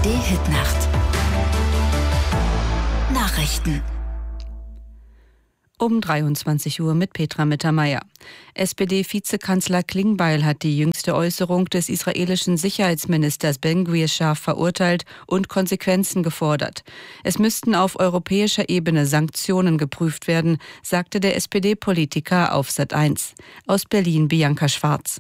ARD-Hitnacht. Nachrichten. Um 23 Uhr mit Petra Mittermeier. SPD-Vizekanzler Klingbeil hat die jüngste Äußerung des israelischen Sicherheitsministers Ben-Gvir scharf verurteilt und Konsequenzen gefordert. Es müssten auf europäischer Ebene Sanktionen geprüft werden, sagte der SPD-Politiker auf Sat.1. Aus Berlin Bianca Schwarz.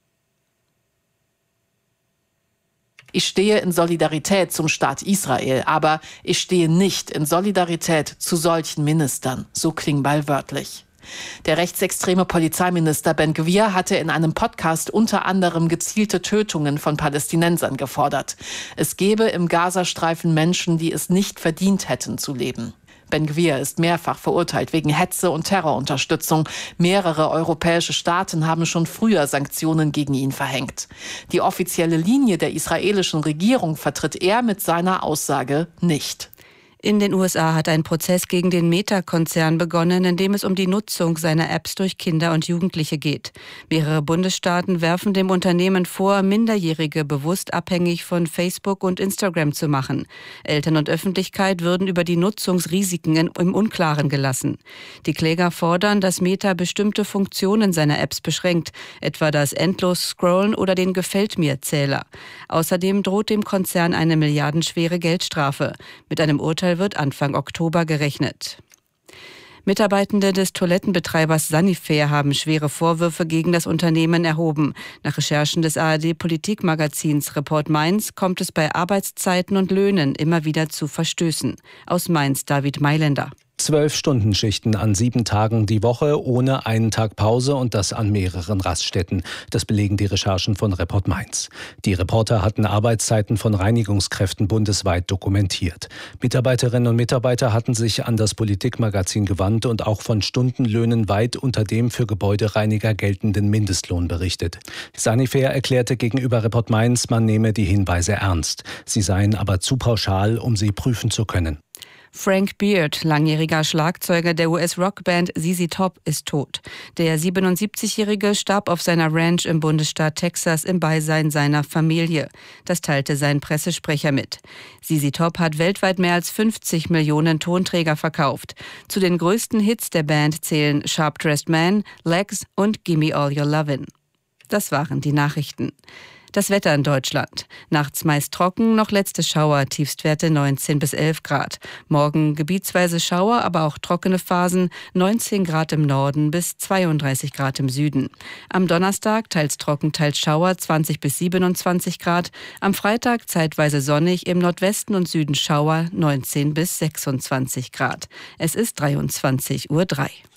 Ich stehe in Solidarität zum Staat Israel, aber ich stehe nicht in Solidarität zu solchen Ministern, so Klingbeil wörtlich. Der rechtsextreme Polizeiminister Ben-Gvir hatte in einem Podcast unter anderem gezielte Tötungen von Palästinensern gefordert. Es gebe im Gazastreifen Menschen, die es nicht verdient hätten zu leben. Ben-Gvir ist mehrfach verurteilt wegen Hetze und Terrorunterstützung. Mehrere europäische Staaten haben schon früher Sanktionen gegen ihn verhängt. Die offizielle Linie der israelischen Regierung vertritt er mit seiner Aussage nicht. In den USA hat ein Prozess gegen den Meta-Konzern begonnen, in dem es um die Nutzung seiner Apps durch Kinder und Jugendliche geht. Mehrere Bundesstaaten werfen dem Unternehmen vor, Minderjährige bewusst abhängig von Facebook und Instagram zu machen. Eltern und Öffentlichkeit würden über die Nutzungsrisiken im Unklaren gelassen. Die Kläger fordern, dass Meta bestimmte Funktionen seiner Apps beschränkt, etwa das Endlos-Scrollen oder den Gefällt-mir-Zähler. Außerdem droht dem Konzern eine milliardenschwere Geldstrafe. Mit einem Urteil wird Anfang Oktober gerechnet. Mitarbeitende des Toilettenbetreibers Sanifair haben schwere Vorwürfe gegen das Unternehmen erhoben. Nach Recherchen des ARD-Politikmagazins Report Mainz kommt es bei Arbeitszeiten und Löhnen immer wieder zu Verstößen. Aus Mainz David Mailänder. 12-Stunden-Schichten an 7 Tagen die Woche, ohne einen Tag Pause und das an mehreren Raststätten. Das belegen die Recherchen von Report Mainz. Die Reporter hatten Arbeitszeiten von Reinigungskräften bundesweit dokumentiert. Mitarbeiterinnen und Mitarbeiter hatten sich an das Politikmagazin gewandt und auch von Stundenlöhnen weit unter dem für Gebäudereiniger geltenden Mindestlohn berichtet. Sanifair erklärte gegenüber Report Mainz, man nehme die Hinweise ernst. Sie seien aber zu pauschal, um sie prüfen zu können. Frank Beard, langjähriger Schlagzeuger der US-Rockband ZZ Top, ist tot. Der 77-Jährige starb auf seiner Ranch im Bundesstaat Texas im Beisein seiner Familie. Das teilte sein Pressesprecher mit. ZZ Top hat weltweit mehr als 50 Millionen Tonträger verkauft. Zu den größten Hits der Band zählen Sharp Dressed Man, Legs und Gimme All Your Lovin'. Das waren die Nachrichten. Das Wetter in Deutschland. Nachts meist trocken, noch letzte Schauer, Tiefstwerte 19 bis 11 Grad. Morgen gebietsweise Schauer, aber auch trockene Phasen, 19 Grad im Norden bis 32 Grad im Süden. Am Donnerstag teils trocken, teils Schauer, 20 bis 27 Grad. Am Freitag zeitweise sonnig, im Nordwesten und Süden Schauer, 19 bis 26 Grad. Es ist 23:03 Uhr.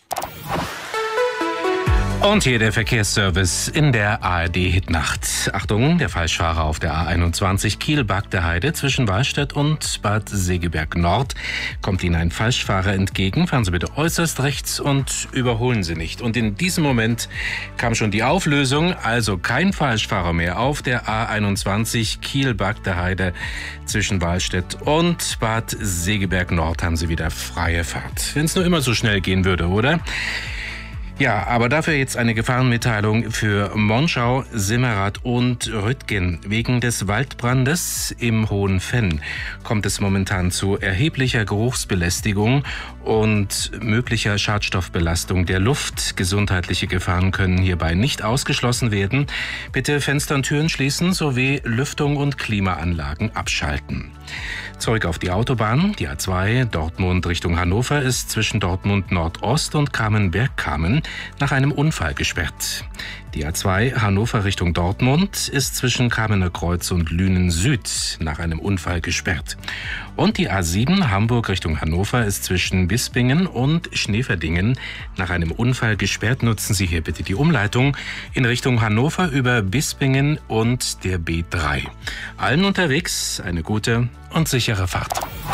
Und hier der Verkehrsservice in der ARD-Hitnacht. Achtung, der Falschfahrer auf der A21 Kiel-Bagdeheide zwischen Wallstadt und Bad Segeberg Nord. Kommt Ihnen ein Falschfahrer entgegen, fahren Sie bitte äußerst rechts und überholen Sie nicht. Und in diesem Moment kam schon die Auflösung, also kein Falschfahrer mehr auf der A21 Kiel-Bagdeheide zwischen Wallstadt und Bad Segeberg Nord haben Sie wieder freie Fahrt. Wenn es nur immer so schnell gehen würde, oder? Ja, aber dafür jetzt eine Gefahrenmitteilung für Monschau, Simmerath und Rüttgen. Wegen des Waldbrandes im Hohenfenn kommt es momentan zu erheblicher Geruchsbelästigung und möglicher Schadstoffbelastung der Luft. Gesundheitliche Gefahren können hierbei nicht ausgeschlossen werden. Bitte Fenster und Türen schließen sowie Lüftung und Klimaanlagen abschalten. Zurück auf die Autobahn. Die A2 Dortmund Richtung Hannover ist zwischen Dortmund Nordost und Kamen-Bergkamen nach einem Unfall gesperrt. Die A2 Hannover Richtung Dortmund ist zwischen Kamener Kreuz und Lünen Süd nach einem Unfall gesperrt. Und die A7 Hamburg Richtung Hannover ist zwischen Bispingen und Schneverdingen nach einem Unfall gesperrt. Nutzen Sie hier bitte die Umleitung in Richtung Hannover über Bispingen und der B3. Allen unterwegs eine gute und sichere Fahrt.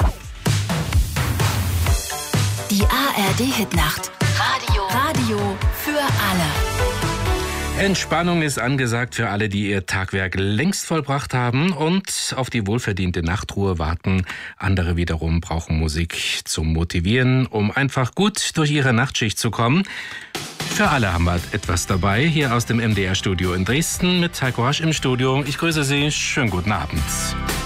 Die ARD-Hitnacht. Radio für alle. Entspannung ist angesagt für alle, die ihr Tagwerk längst vollbracht haben und auf die wohlverdiente Nachtruhe warten. Andere wiederum brauchen Musik zum Motivieren, um einfach gut durch ihre Nachtschicht zu kommen. Für alle haben wir etwas dabei, hier aus dem MDR-Studio in Dresden mit Heiko Hasch im Studio. Ich grüße Sie, schönen guten Abend.